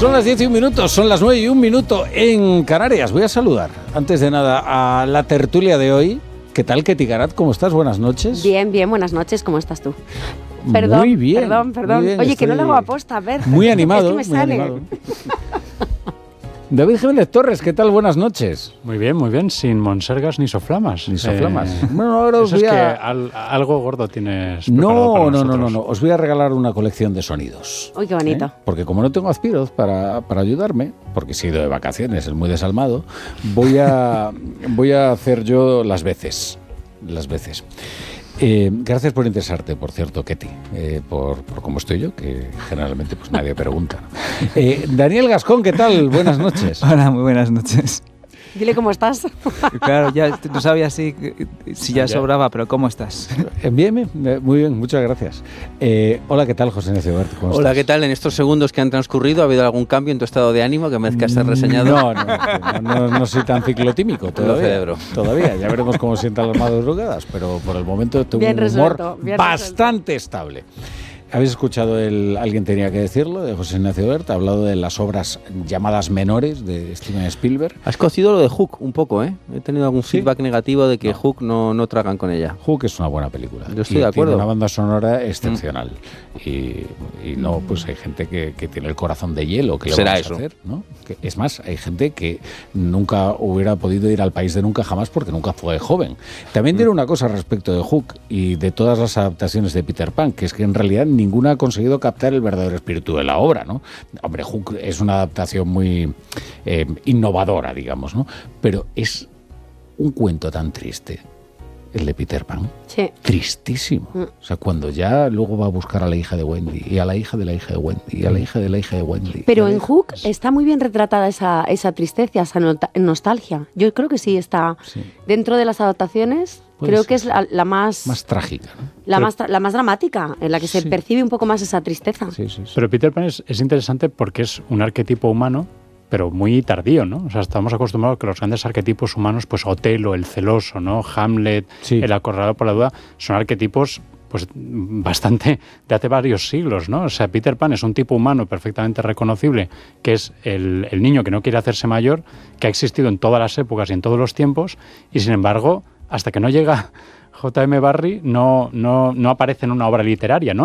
Son las 10 y un minuto, son las 9 y un minuto en Canarias. Voy a saludar, antes de nada, a la tertulia de hoy. ¿Qué tal, Ketty Garat? ¿Cómo estás? Buenas noches. Bien, buenas noches. ¿Cómo estás tú? Perdón, muy bien. Perdón. Muy bien, oye, que no lo hago aposta, a ver. Muy animado. Es que me sale. Animado. David Jiménez Torres, ¿qué tal? Buenas noches. Muy bien, sin monsergas ni soflamas. Ni soflamas. Bueno, ahora os eso voy es a... que algo gordo tienes preparado para nosotros. No. Os voy a regalar una colección de sonidos. Uy, qué bonito. Porque como no tengo Azpiroz para ayudarme, porque he ido de vacaciones, es muy desalmado, voy a hacer yo las veces. Gracias por interesarte, por cierto, Ketty, por cómo estoy yo, que generalmente pues nadie pregunta. Daniel Gascón, ¿qué tal? Buenas noches. Hola, muy buenas noches. Dile cómo estás. Claro, ya no sabía si ya sobraba, pero ¿cómo estás? Bien, muy bien, muchas gracias. Hola, ¿qué tal, José Ignacio Bert? Hola, ¿qué tal? En estos segundos que han transcurrido, ¿ha habido algún cambio en tu estado de ánimo que merezca ser reseñado? No soy tan ciclotímico todavía. Ya veremos cómo sientan las madrugadas, pero por el momento tengo un humor bastante estable. ¿Habéis escuchado Alguien tenía que decirlo, de José Ignacio Bert? Ha hablado de las obras llamadas menores de Steven Spielberg. Has cocido lo de Hook un poco, ¿eh? He tenido algún feedback negativo de que Hook no tragan con ella. Hook es una buena película. Yo estoy de acuerdo. Tiene una banda sonora excepcional. Y no, pues hay gente que tiene el corazón de hielo. ¿Qué le será vamos eso? A hacer, ¿no? Es más, hay gente que nunca hubiera podido ir al país de nunca jamás porque nunca fue joven. También diré una cosa respecto de Hook y de todas las adaptaciones de Peter Pan, que es que en realidad ninguna ha conseguido captar el verdadero espíritu de la obra, ¿no? Hombre, Hook es una adaptación muy innovadora, digamos, ¿no? Pero es un cuento tan triste, el de Peter Pan. Sí. Tristísimo. O sea, cuando ya luego va a buscar a la hija de Wendy, y a la hija de la hija de Wendy, y a la hija de la hija de Wendy. Pero en Hook está muy bien retratada esa tristeza, esa nostalgia. Yo creo que sí está dentro de las adaptaciones. Creo que es la más trágica, ¿no? La más dramática, en la que se percibe un poco más esa tristeza. Sí. Pero Peter Pan es interesante porque es un arquetipo humano, pero muy tardío, ¿no? O sea, estamos acostumbrados a que los grandes arquetipos humanos, pues Otelo, el celoso, ¿no? Hamlet, el acorralado por la duda, son arquetipos pues bastante de hace varios siglos, ¿no? O sea, Peter Pan es un tipo humano perfectamente reconocible, que es el niño que no quiere hacerse mayor, que ha existido en todas las épocas y en todos los tiempos, y sin embargo, hasta que no llega J.M. Barrie, no aparece en una obra literaria, ¿no?